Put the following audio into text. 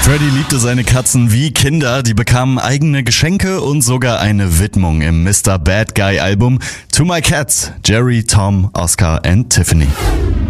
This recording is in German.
Freddy liebte seine Katzen wie Kinder, die bekamen eigene Geschenke und sogar eine Widmung im Mr. Bad Guy Album To My Cats, Jerry, Tom, Oscar and Tiffany.